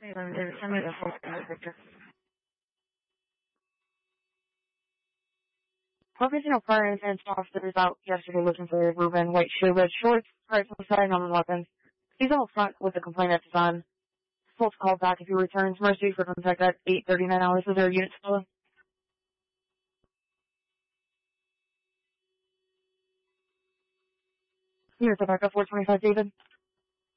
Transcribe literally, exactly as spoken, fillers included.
Hey, um, David, send me the full picture. Professional fire insurance officers out yesterday looking for Ruben White shoe, red shorts, parts on the side, on the weapons. He's on the front with the complaint at the time. Full call back if he returns. Mercy for contact at eight thirty-nine hours. Is there a unit still? Here's the backup four twenty-five, David.